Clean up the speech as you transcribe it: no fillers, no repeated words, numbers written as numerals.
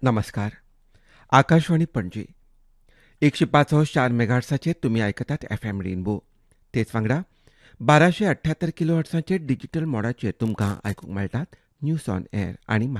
नमस्कार. आकाशवाणी पणजी 105.4 मेगाहर्ट्झाचेर तुमी आयकतात एफएम रेनबो. तेच वांगडा 1278 किलो हर्ट्झाचेर डिजिटल मोडाचेर तुमकां आयकूंक मेळटात न्यूज ऑन एअर आनी